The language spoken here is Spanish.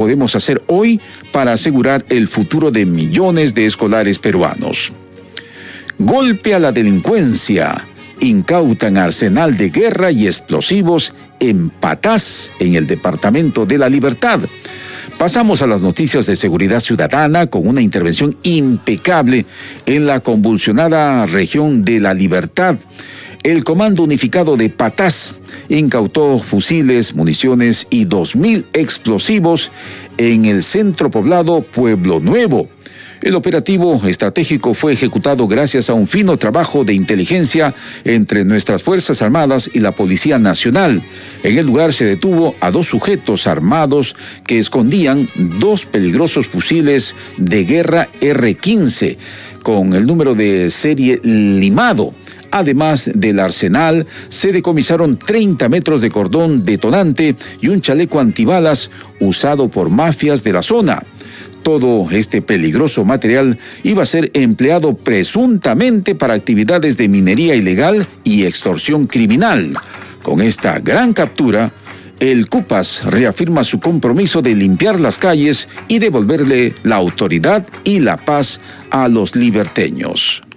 podemos hacer hoy para asegurar el futuro de millones de escolares peruanos. Golpe a la delincuencia. Incautan arsenal de guerra y explosivos en Patás, en el departamento de La Libertad. Pasamos a las noticias de seguridad ciudadana con una intervención impecable en la convulsionada región de La Libertad. El Comando Unificado de Patás incautó fusiles, municiones y 2.000 explosivos en el centro poblado Pueblo Nuevo. El operativo estratégico fue ejecutado gracias a un fino trabajo de inteligencia entre nuestras Fuerzas Armadas y la Policía Nacional. En el lugar se detuvo a 2 sujetos armados que escondían 2 peligrosos fusiles de guerra R-15 con el número de serie limado. Además del arsenal, se decomisaron 30 metros de cordón detonante y un chaleco antibalas usado por mafias de la zona. Todo este peligroso material iba a ser empleado presuntamente para actividades de minería ilegal y extorsión criminal. Con esta gran captura, el CUPAS reafirma su compromiso de limpiar las calles y devolverle la autoridad y la paz a los liberteños.